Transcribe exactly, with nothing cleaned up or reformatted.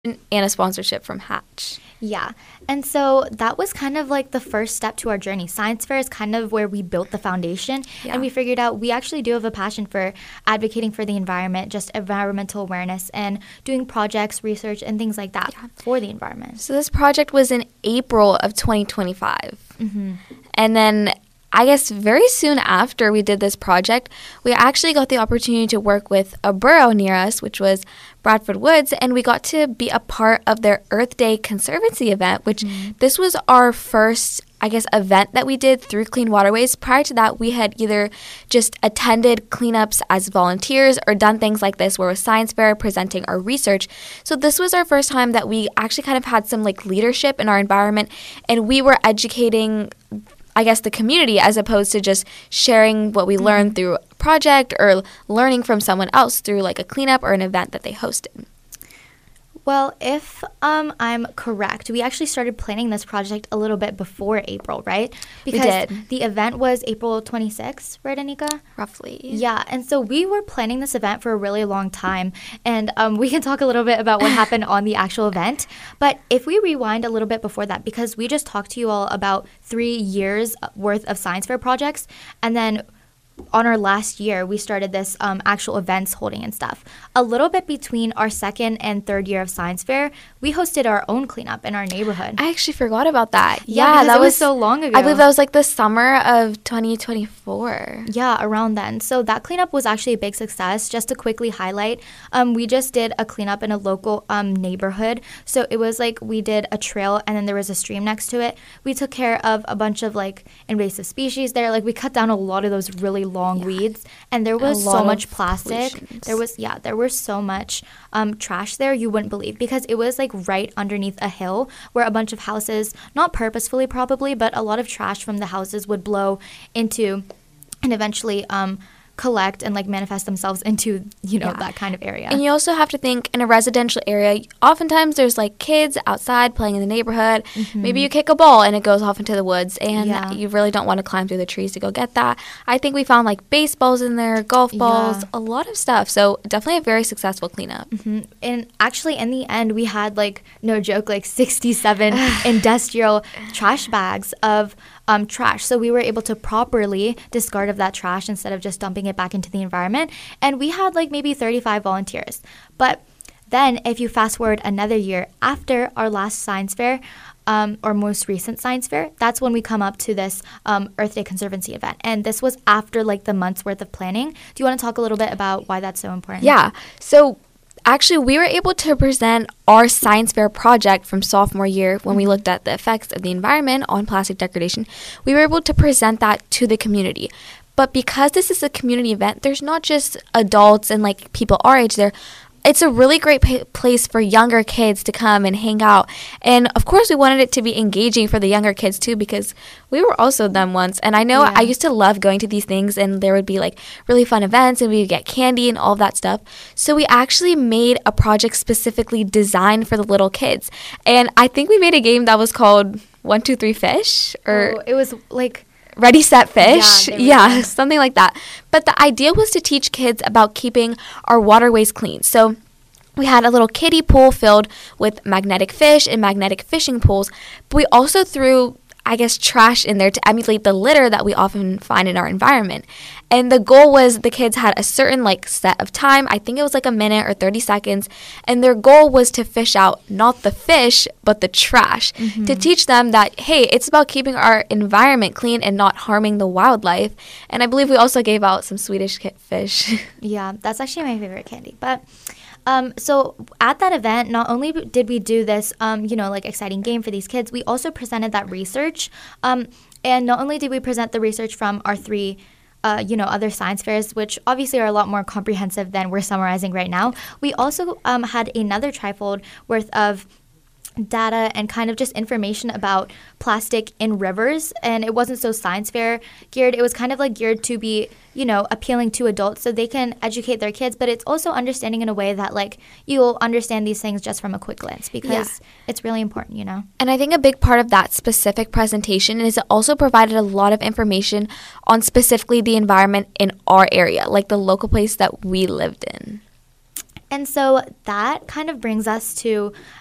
and a sponsorship from Hatch. Yeah. And so that was kind of like the first step to our journey. Science fair is kind of where we built the foundation. Yeah. And we figured out we actually do have a passion for advocating for the environment, just environmental awareness and doing projects, research, and things like that yeah. for the environment. So this project was in April of twenty twenty-five. Mm-hmm. And then I guess very soon after we did this project, we actually got the opportunity to work with a borough near us, which was Bradford Woods, and we got to be a part of their Earth Day Conservancy event, which mm-hmm. this was our first, I guess, event that we did through Clean Waterways. Prior to that, we had either just attended cleanups as volunteers or done things like this where it was science fair presenting our research. So this was our first time that we actually kind of had some like leadership in our environment, and we were educating I guess, the community as opposed to just sharing what we mm-hmm. learned through a project or learning from someone else through like a cleanup or an event that they hosted. Well, if um, I'm correct, we actually started planning this project a little bit before April, right? Because we did. The event was April twenty-sixth, right, Anika? Roughly. Yeah, and so we were planning this event for a really long time, and um, we can talk a little bit about what happened on the actual event. But if we rewind a little bit before that, because we just talked to you all about three years worth of science fair projects, and then on our last year, we started this um, actual events holding and stuff. A little bit between our second and third year of science fair, we hosted our own cleanup in our neighborhood. I actually forgot about that. Yeah, yeah that was, was so long ago. I believe that was like the summer of twenty twenty-four. Yeah, around then. So that cleanup was actually a big success. Just to quickly highlight, um, we just did a cleanup in a local um, neighborhood. So it was like we did a trail and then there was a stream next to it. We took care of a bunch of like invasive species there. Like we cut down a lot of those really long yeah. weeds, and there was so much plastic. Pollutions. There was yeah, there was so much um, trash there you wouldn't believe, because it was like right underneath a hill where a bunch of houses, not purposefully probably, but a lot of trash from the houses would blow into and eventually um, collect and like manifest themselves into, you know, yeah. that kind of area. And you also have to think in a residential area, oftentimes there's like kids outside playing in the neighborhood. Mm-hmm. Maybe you kick a ball and it goes off into the woods, and yeah. you really don't want to climb through the trees to go get that. I think we found like baseballs in there, golf balls, yeah. a lot of stuff. So definitely a very successful cleanup. Mm-hmm. And actually in the end, we had like, no joke, like sixty-seven industrial trash bags of Um, trash. So we were able to properly discard of that trash instead of just dumping it back into the environment. And we had like maybe thirty-five volunteers. But then if you fast forward another year after our last science fair, um, or most recent science fair, that's when we come up to this um, Earth Day Conservancy event. And this was after like the month's worth of planning. Do you want to talk a little bit about why that's so important? Yeah. So actually, we were able to present our science fair project from sophomore year when we looked at the effects of the environment on plastic degradation. We were able to present that to the community. But because this is a community event, there's not just adults and like people our age there. It's a really great p- place for younger kids to come and hang out. And of course, we wanted it to be engaging for the younger kids too, because we were also them once. And I know yeah. I used to love going to these things, and there would be like really fun events and we would get candy and all of that stuff. So we actually made a project specifically designed for the little kids. And I think we made a game that was called One, Two, Three Fish. Or oh, it was like Ready, Set, Fish. Yeah, yeah something like that. But the idea was to teach kids about keeping our waterways clean. So we had a little kiddie pool filled with magnetic fish and magnetic fishing poles. But we also threw, I guess, trash in there to emulate the litter that we often find in our environment. And the goal was the kids had a certain like set of time. I think it was like a minute or thirty seconds. And their goal was to fish out not the fish, but the trash. Mm-hmm. To teach them that, hey, it's about keeping our environment clean and not harming the wildlife. And I believe we also gave out some Swedish fish. Yeah, that's actually my favorite candy. But Um, so at that event, not only did we do this, um, you know, like exciting game for these kids, we also presented that research. Um, and not only did we present the research from our three, uh, you know, other science fairs, which obviously are a lot more comprehensive than we're summarizing right now, we also um, had another trifold worth of data and kind of just information about plastic in rivers. And it wasn't so science fair geared. It was kind of like geared to be, you know, appealing to adults so they can educate their kids. But it's also understanding in a way that like you'll understand these things just from a quick glance, because yeah. it's really important, you know. And I think a big part of that specific presentation is it also provided a lot of information on specifically the environment in our area, like the local place that we lived in. And so that kind of brings us to